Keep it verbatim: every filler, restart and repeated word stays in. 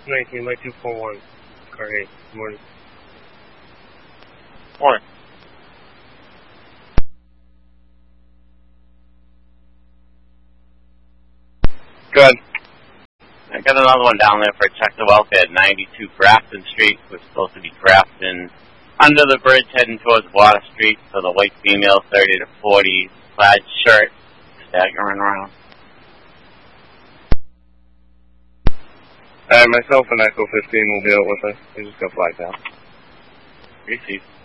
nineteen by two four one. Car eight. Good morning. Morning. Good. I got another one down there for check the welfare at ninety-two Grafton Street. We're supposed to be Grafton under the bridge heading towards Water Street for the white female thirty to forty plaid shirt staggering around. Uh, myself and Echo fifteen will be out with us. We just got flagged out. Receive.